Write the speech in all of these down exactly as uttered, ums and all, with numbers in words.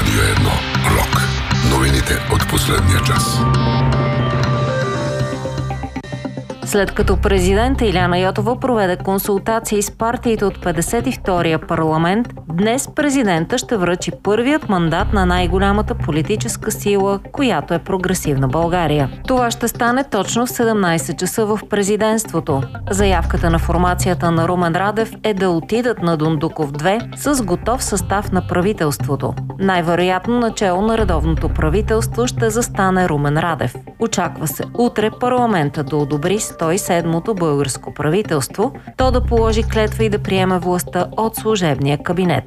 Радио едно Рок. Новините от последния час. След като президент Илияна Йотова проведе консултации с партиите от петдесет и втория парламент, днес президента ще връчи първият мандат на най-голямата политическа сила, която е Прогресивна България. Това ще стане точно в седемнайсет часа в президентството. Заявката на формацията на Румен Радев е да отидат на Дондуков две с готов състав на правителството. Най-вероятно начело на редовното правителство ще застане Румен Радев. Очаква се утре парламента да одобри сто и седмото българско правителство, то да положи клетва и да приеме властта от служебния кабинет.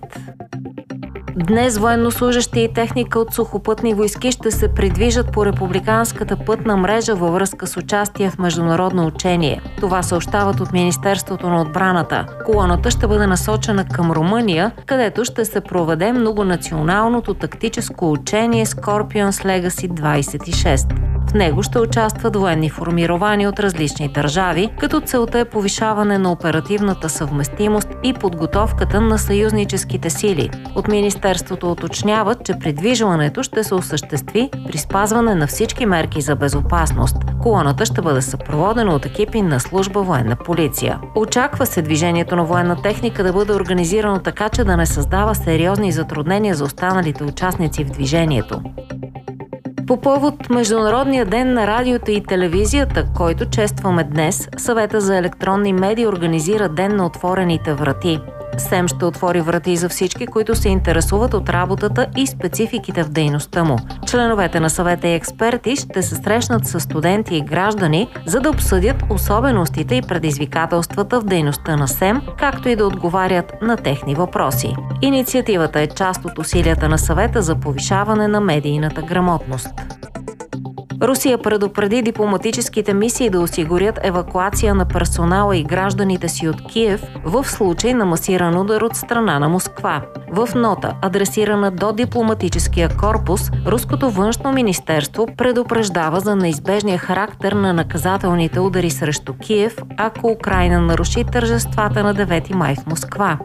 Днес военнослужещи и техника от сухопътни войски ще се придвижат по републиканската пътна мрежа във връзка с участие в международно учение. Това съобщават от Министерството на отбраната. Колоната ще бъде насочена към Румъния, където ще се проведе многонационалното тактическо учение Scorpions Legacy двайсет и шест. В него ще участват военни формирования от различни държави, като целта е повишаване на оперативната съвместимост и подготовката на съюзническите сили. От Министерството уточняват, че придвижването ще се осъществи при спазване на всички мерки за безопасност. Колоната ще бъде съпроводена от екипи на служба военна полиция. Очаква се движението на военна техника да бъде организирано така, че да не създава сериозни затруднения за останалите участници в движението. По повод Международния ден на радиото и телевизията, който честваме днес, Съвета за електронни медии организира Ден на отворените врати. СЕМ ще отвори врати за всички, които се интересуват от работата и спецификите в дейността му. Членовете на съвета и експерти ще се срещнат с студенти и граждани, за да обсъдят особеностите и предизвикателствата в дейността на СЕМ, както и да отговарят на техни въпроси. Инициативата е част от усилията на съвета за повишаване на медийната грамотност. Русия предупреди дипломатическите мисии да осигурят евакуация на персонала и гражданите си от Киев в случай на масиран удар от страна на Москва. В нота, адресирана до дипломатическия корпус, Руското външно министерство предупреждава за неизбежния характер на наказателните удари срещу Киев, ако Украйна наруши тържествата на девети май в Москва.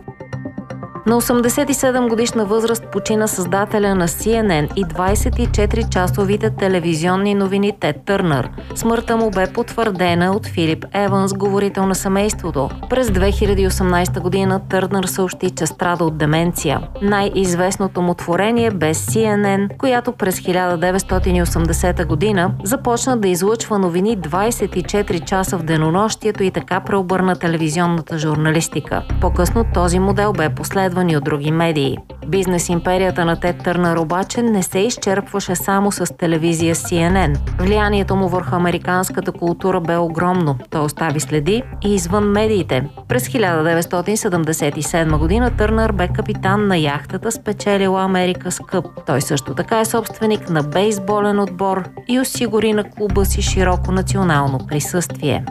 На осемдесет и седем годишна възраст почина създателя на Си Ен Ен и двайсет и четири часовите телевизионни новини Тед Търнър. Смъртта му бе потвърдена от Филип Еванс, говорител на семейството. През две хиляди и осемнайсета година Търнър съобщи, че страда от деменция. Най-известното му творение бе Си Ен Ен, която през хиляда деветстотин и осемдесета година започна да излъчва новини двайсет и четири часа в денонощието и така преобърна телевизионната журналистика. По-късно този модел бе последван и от други медии. Бизнес империята на Тед Търнър обаче не се изчерпваше само с телевизия Си Ен Ен. Влиянието му върху американската култура бе огромно. Той остави следи и извън медиите. През хиляда деветстотин седемдесет и седма година Търнър бе капитан на яхтата, спечелила Америкас Къп. Той също така е собственик на бейсболен отбор и осигури на клуба си широко национално присъствие.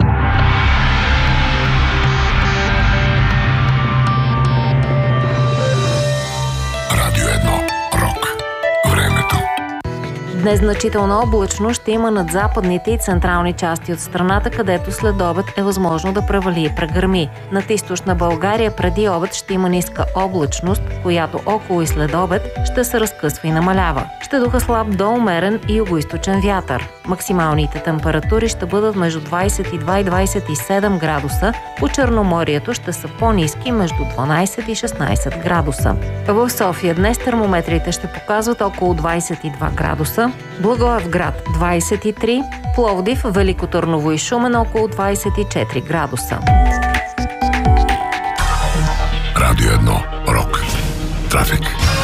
Днес значителна облачност ще има над западните и централни части от страната, където след обед е възможно да превали и прегърми. Над източна България преди обед ще има ниска облачност, която около и след обед ще се разкъсва и намалява. Ще духа слаб до умерен и югоизточен вятър. Максималните температури ще бъдат между двайсет и два и двайсет и седем градуса, по Черноморието ще са по-ниски между дванайсет и шестнайсет градуса. В София днес термометрите ще показват около двайсет и два градуса, Благоевград двайсет и три, Пловдив, Велико Търново и Шумен около двайсет и четири градуса. Радио едно Рок. Трафик.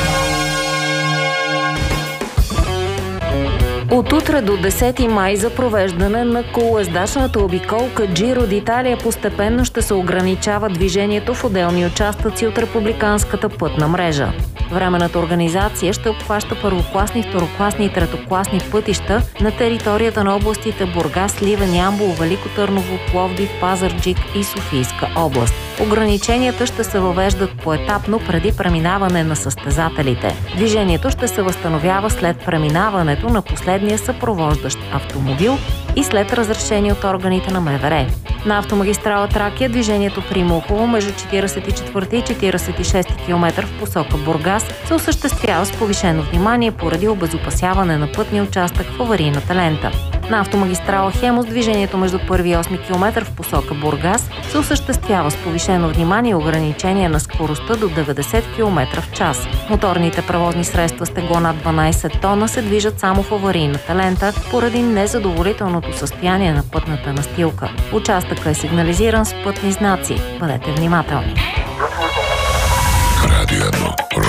От утре до десети май за провеждане на колоездачната обиколка Джиро d'Italia постепенно ще се ограничава движението в отделни участъци от републиканската пътна мрежа. Временната организация ще обхваща първокласни, второкласни и третокласни пътища на територията на областите Бургас, Сливен, Ямбол, Велико Търново, Пловдив, Пазарджик и Софийска област. Ограниченията ще се въвеждат поетапно преди преминаване на състезателите. Движението ще се възстановява след преминаването на последния съпровождащ автомобил и след разрешение от органите на МВР. На автомагистрала Тракия движението в Римухово между четиридесет и четвърти и четиридесет и шести километър в посока Бургас се осъществява с повишено внимание поради обезопасяване на пътния участък в аварийната лента. На автомагистрала Хемус движението между първи и осми километър в посока Бургас се осъществява с повишено внимание и ограничение на скоростта до деветдесет километра в час. Моторните превозни средства с тегло над дванадесет тона се движат само в аварийната лента поради незадоволителното състояние на пътната настилка. Участъкът е сигнализиран с пътни знаци. Бъдете внимателни. Радио едно.